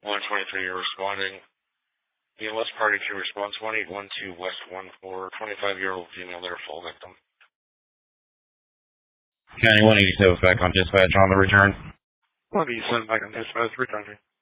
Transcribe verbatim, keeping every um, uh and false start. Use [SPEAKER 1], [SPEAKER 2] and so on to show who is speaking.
[SPEAKER 1] one twenty-three, you're responding. E L S Party two response one eight one two West one four, twenty-five-year-old female there, full victim.
[SPEAKER 2] County one eighty-seven back on dispatch on the return.
[SPEAKER 1] one eighty-seven back on dispatch, returning.